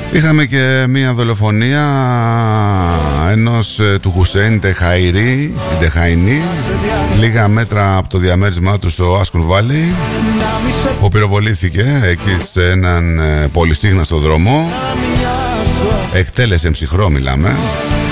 Είχαμε και μια δολοφονία ενός του Χουσέιν Τεχαϊνή, λίγα μέτρα από το διαμέρισμά του στο Άσκουν Βάλι, που πυροβολήθηκε εκεί σε έναν πολυσύχναστο δρόμο. Εκτέλεσε ψυχρό, μιλάμε.